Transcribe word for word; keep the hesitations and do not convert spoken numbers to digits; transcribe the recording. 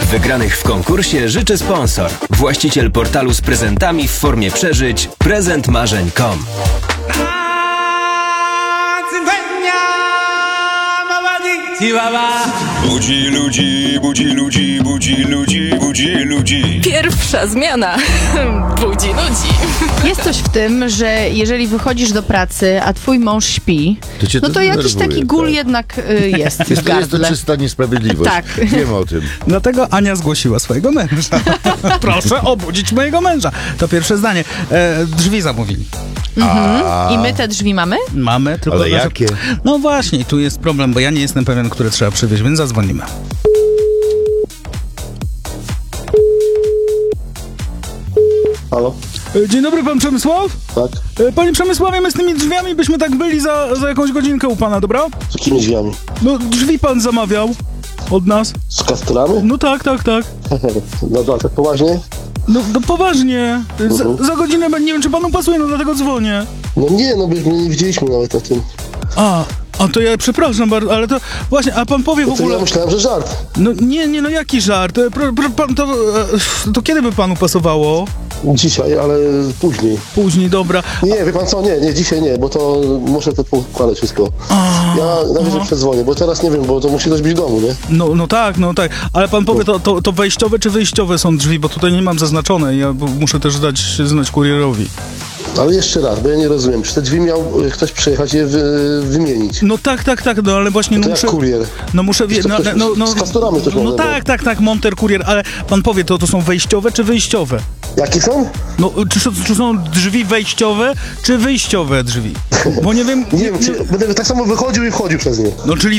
Wygranych w konkursie życzy sponsor. Właściciel portalu z prezentami w formie przeżyć prezent marzeń kropka com. Budzi ludzi, budzi ludzi, budzi ludzi, budzi ludzi. Pierwsza zmiana budzi ludzi. Jest coś w tym, że jeżeli wychodzisz do pracy, a twój mąż śpi, To cię no to to jakiś denerwuje, taki gól tak. jednak y, jest w Jest to, jest to gardle. czysta niesprawiedliwość. Tak. Wiem o tym. Dlatego Ania zgłosiła swojego męża. Proszę obudzić mojego męża. To pierwsze zdanie. E, drzwi zamówili. Mhm. I my te drzwi mamy? Mamy, tylko... Ale że- jakie? No właśnie, tu jest problem, bo ja nie jestem pewien, które trzeba przywieźć, więc zadzwonimy. Halo? E, Dzień dobry, pan Przemysław? Tak? E, Panie Przemysławie, my z tymi drzwiami byśmy tak byli za, za jakąś godzinkę u pana, dobra? Z jakimi drzwiami? No, drzwi pan zamawiał od nas. Z kastorami? No tak, tak, tak. No to tak poważnie? No, no poważnie. Za, Mhm. za godzinę, nie wiem, czy panu pasuje, no dlatego dzwonię. No nie, no byśmy nie widzieliśmy nawet o tym. A, a to ja przepraszam bardzo, ale to właśnie, a pan powie w To ja ogóle... myślałem, że żart. No nie, nie, no jaki żart? E, Pro, pro, pan, to, e, to kiedy by panu pasowało? Dzisiaj, ale później. Później, dobra. Nie, wie pan co, nie, nie, dzisiaj nie, bo to muszę to pokładać wszystko. Ja na razie przedzwonię, bo teraz nie wiem, bo to musi ktoś być w domu, nie? No, no tak, no tak. Ale pan powie, to, to, to wejściowe czy wyjściowe są drzwi, bo tutaj nie mam zaznaczone. Ja b- muszę też dać znać kurierowi. Ale jeszcze raz, bo ja nie rozumiem, czy te drzwi miał y, ktoś przyjechać je wy, wymienić? No tak, tak, tak, no ale właśnie To no jak muszę... kurier. No muszę wie, To no, ktoś no, no, z kastorami też no może tak, być. tak, tak, monter, kurier, ale pan powie, to, to są wejściowe czy wyjściowe? Jakie są? No, czy, czy są drzwi wejściowe, czy wyjściowe drzwi? Bo nie wiem... Nie wiem, czy będę tak samo wychodził i wchodził przez nie. No, czyli